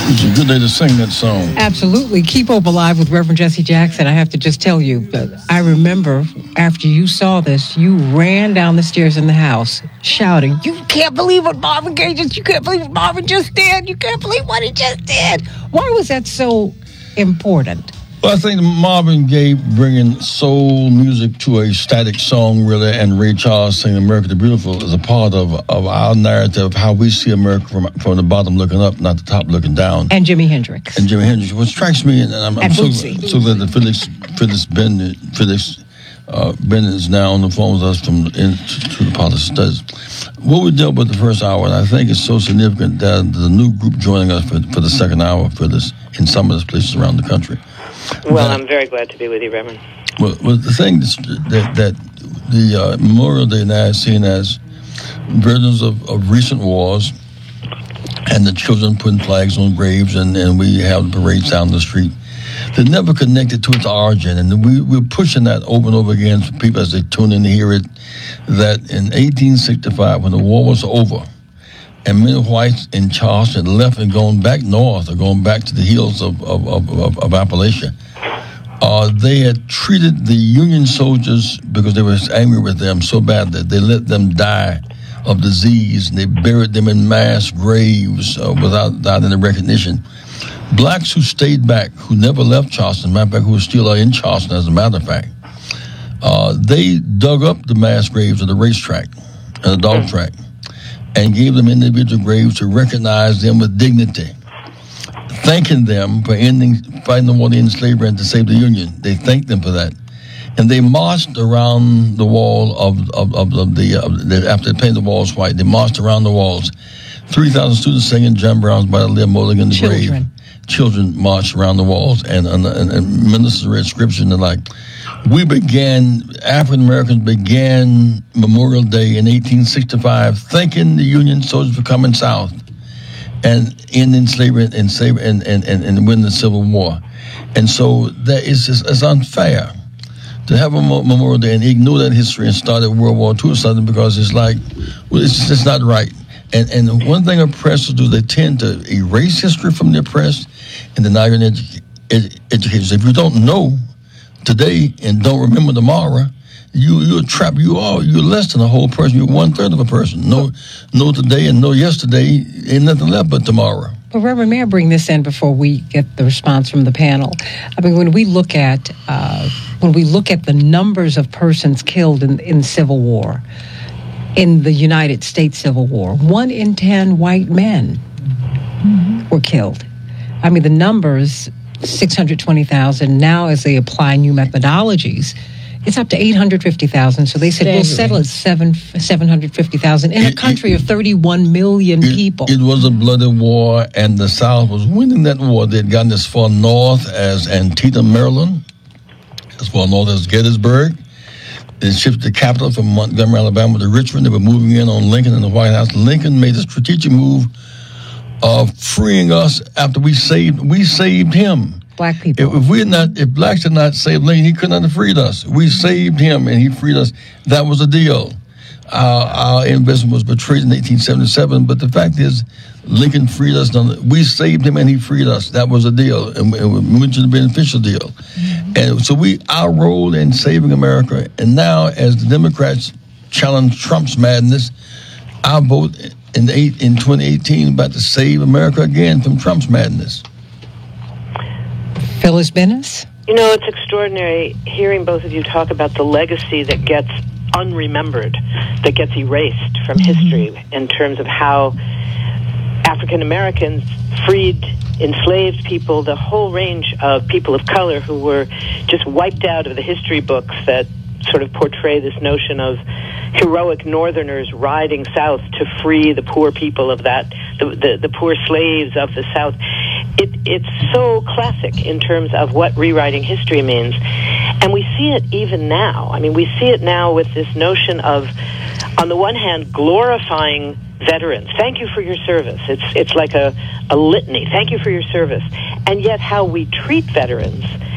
It's a good day to sing that song. Absolutely. Keep Hope Alive with Reverend Jesse Jackson. I have to just tell you, I remember after you saw this, you ran down the stairs in the house shouting, "You can't believe what Marvin Gaye just, you can't believe what Marvin just did. You can't believe what he just did." Why was that so important? Well, I think Marvin Gaye bringing soul music to a static song, really, and Ray Charles singing "America the Beautiful" is a part of our narrative of how we see America from the bottom looking up, not the top looking down. And Jimi Hendrix. What strikes me, and I'm so glad that Phyllis Bennett is now on the phone with us from the Institute of Policy Studies. What we dealt with the first hour, and I think it's so significant that there's a new group joining us for the second hour for this in some of these places around the country. Well, I'm very glad to be with you, Reverend. Well, the thing that the Memorial Day now is seen as veterans of recent wars, and the children putting flags on graves, and we have the parades down the street. They're never connected to its origin, and we're pushing that over and over again for people as they tune in to hear it, that in 1865, when the war was over, and many whites in Charleston left and gone back north or going back to the hills of Appalachia. They had treated the Union soldiers, because they were angry with them so bad, that they let them die of disease, and they buried them in mass graves without any recognition. Blacks who stayed back, who never left Charleston, matter of fact, who still are in Charleston, as a matter of fact, they dug up the mass graves of the racetrack and the dog track, and gave them individual graves to recognize them with dignity, thanking them for fighting the war to end slavery and to save the Union. They thanked them for that. And they marched around the wall after they painted the walls white, they marched around the walls. 3,000 students singing John Brown's "By the Lib Mulligan the Grave." Children marched around the walls, and ministers read scripture and the like. African Americans began Memorial Day in 1865, thanking the Union soldiers for coming south and ending slavery and winning the Civil War. And so that it's unfair to have a Memorial Day and ignore that history and start at World War II or something, because it's like, well, it's just not right. And one thing oppressors do, they tend to erase history from the oppressed and deny your education. If you don't know today and don't remember tomorrow, you're trapped. You're less than a whole person. You're 1/3 of a person. Know today and know yesterday, ain't nothing left but tomorrow. Well, Reverend, may I bring this in before we get the response from the panel? I mean, when we look at the numbers of persons killed in Civil War, in the United States Civil War, 1 in 10 white men were killed. I mean, the numbers, 620,000. Now, as they apply new methodologies, it's up to 850,000. So they said, we'll settle at 750,000 in a country of 31 million people. It was a bloody war, and the South was winning that war. They'd gotten as far north as Antietam, Maryland, as far north as Gettysburg. They shifted the capital from Montgomery, Alabama to Richmond. They were moving in on Lincoln and the White House. Lincoln made a strategic move of freeing us after we saved him. Black people. If blacks had not saved Lincoln, he could not have freed us. We saved him and he freed us. That was the deal. Our investment was betrayed in 1877, but the fact is, Lincoln freed us. We saved him and he freed us. That was a deal, and we went to the beneficial deal. And so our role in saving America, and now as the Democrats challenge Trump's madness, our vote in 2018 about to save America again from Trump's madness. Phyllis Bennis? You know, it's extraordinary hearing both of you talk about the legacy that gets unremembered, that gets erased from history in terms of how African Americans freed enslaved people, the whole range of people of color who were just wiped out of the history books that sort of portray this notion of heroic Northerners riding south to free the poor people of that, the poor slaves of the South. It's so classic in terms of what rewriting history means. And we see it even now. I mean, we see it now with this notion of, on the one hand, glorifying veterans. Thank you for your service. It's like a litany. Thank you for your service. And yet how we treat veterans